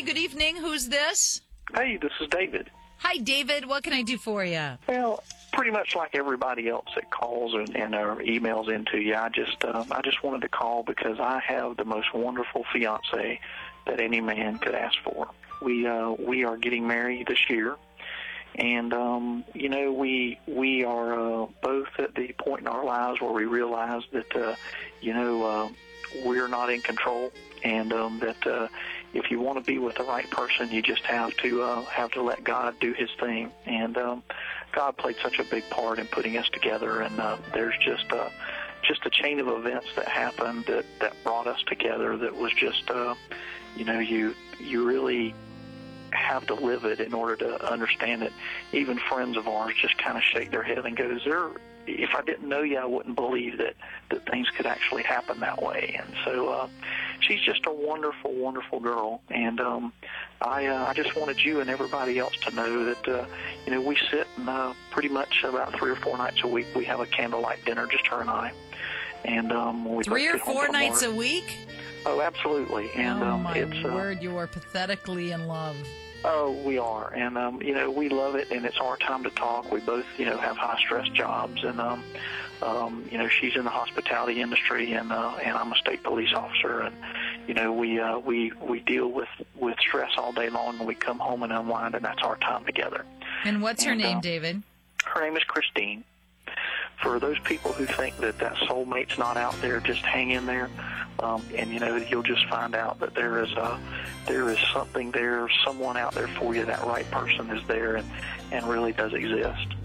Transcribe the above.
good evening. Who's this? Hey, this is David. Hi, David. What can I do for you? Well, pretty much like everybody else that calls and emails into you, I just wanted to call because I have the most wonderful fiance that any man could ask for. We are getting married this year, and we are both at the point in our lives where we realize that we're not in control, and that if you want to be with the right person, you just have to let God do His thing. And God played such a big part in putting us together. And there's just a chain of events that happened that brought us together. That was just you really have to live it in order to understand it. Even friends of ours just kind of shake their head and go, if I didn't know you, I wouldn't believe that things could actually happen that way. And so she's just a wonderful, wonderful girl. And I just wanted you and everybody else to know that, we sit and pretty much about 3 or 4 nights a week, we have a candlelight dinner, just her and I. And we 3 or 4 nights a week? Oh, absolutely. And oh, my word, you are pathetically in love. Oh, we are, and we love it, and it's our time to talk. We both, have high-stress jobs, and she's in the hospitality industry, and I'm a state police officer, and we deal with stress all day long, and we come home and unwind, and that's our time together. And what's her name, David? Her name is Christine. For those people who think that soulmate's not out there, just hang in there, and you'll just find out that there is something there, someone out there for you. That right person is there, and really does exist.